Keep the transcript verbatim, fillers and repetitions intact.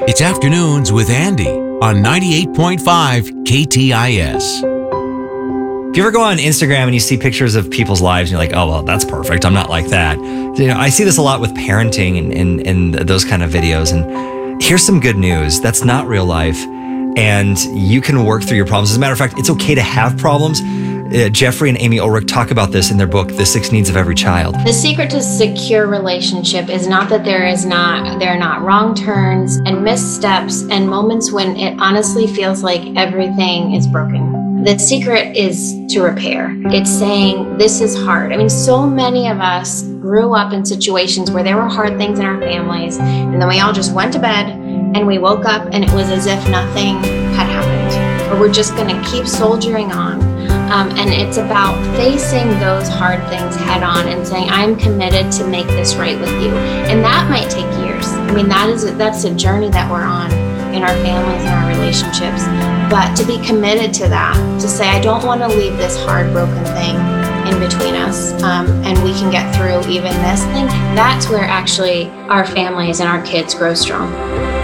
It's Afternoons with Andy on ninety-eight point five K T I S. If you ever go on Instagram and you see pictures of people's lives and you're like, oh, well, that's perfect. I'm not like that. You know, I see this a lot with parenting and, and, and those kind of videos. And here's some good news. That's not real life. And you can work through your problems. As a matter of fact, it's okay to have problems. Uh, Jeffrey and Amy Ulrich talk about this in their book, The Six Needs of Every Child. The secret to secure relationship is not that there is not, there are not wrong turns and missteps and moments when it honestly feels like everything is broken. The secret is to repair. It's saying, this is hard. I mean, so many of us grew up in situations where there were hard things in our families, and then we all just went to bed and we woke up and it was as if nothing had happened. Or we're just gonna keep soldiering on. Um, and it's about facing those hard things head on and saying, I'm committed to make this right with you. And that might take years. I mean, that is a, that's a journey that we're on in our families and our relationships. But to be committed to that, to say, I don't want to leave this hard, broken thing in between us, um, and we can get through even this thing, that's where actually our families and our kids grow strong.